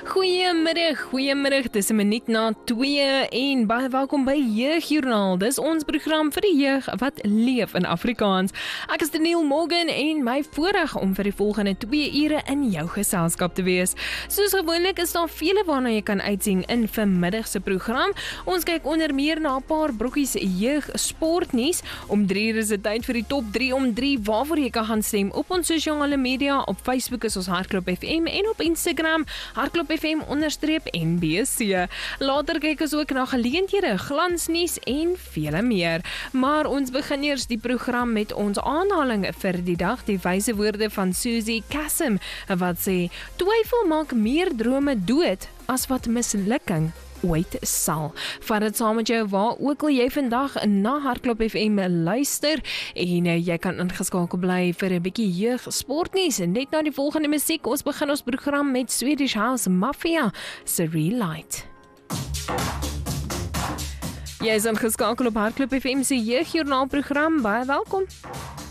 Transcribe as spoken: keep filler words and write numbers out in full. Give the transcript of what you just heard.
Goeiemiddag, goeiemiddag, dis 'n minuut na twee en baie welkom by Jeugjoernaal. Dis ons program vir die jeug wat leef in Afrikaans. Ek is Daniel Morgan en my voorreg om vir die volgende twee ure in jou geselskap te wees. Soos gewoonlik is daar vele waarna jy kan uitsien in vanmiddag se program. Ons kyk onder meer na 'n paar brokkies jeug sportnuus. Om drie uur is dit tyd vir die top drie om drie waarvoor jy kan gaan stem op ons sosiale media. Op Facebook is ons Hartklop F M en op Instagram Hartklop F M onderstreep N B C. Later kyk ons ook na geleenthede, glansnuus en vele meer. Maar ons begin eers die program met ons aanhaling vir die dag, die wyse woorde van Susie Kassem, wat sê, twyfel maak meer drome dood as wat mislukking ooit sal. Vat dit saam met jou waar ook al jy vandag na Hartklop F M luister en uh, jy kan ingeskakel bly vir 'n bietjie jeug sportnuus. Net na die volgende musiek, ons begin ons program met Swedish House Mafia se Relight. Jy is ingeskakel op Hartklop F M se Jeugjoernaal program. Baie welkom.